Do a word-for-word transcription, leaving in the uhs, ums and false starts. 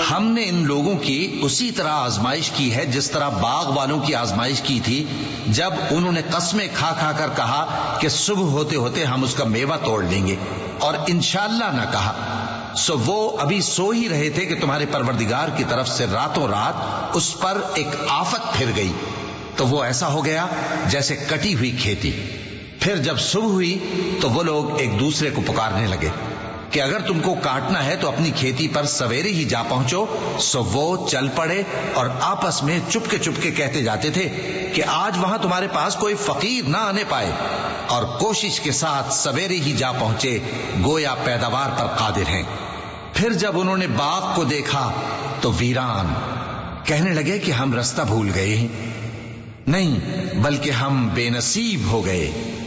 हमने इन लोगों की उसी तरह आजमाइश की है जिस तरह बाग वालों की आजमाइश की थी, जब उन्होंने कस्में खा खा कर कहा कि सुबह होते होते हम उसका मेवा तोड़ लेंगे और इंशाअल्लाह न कहा। सो वो अभी सो ही रहे थे कि तुम्हारे परवरदिगार की तरफ से रातों रात उस पर एक आफत फिर गई, तो वो ऐसा हो गया जैसे कटी हुई खेती। फिर जब सुबह हुई तो वो लोग एक दूसरे को पुकारने लगे कि अगर तुमको काटना है तो अपनी खेती पर सवेरे ही जा पहुंचो। सो वो चल पड़े और आपस में चुपके चुपके कहते जाते थे कि आज वहां तुम्हारे पास कोई फकीर ना आने पाए, और कोशिश के साथ सवेरे ही जा पहुंचे, गोया पैदावार पर कादिर हैं। फिर जब उन्होंने बाग को देखा तो वीरान, कहने लगे कि हम रास्ता भूल गए हैं। नहीं, बल्कि हम बेनसीब हो गए।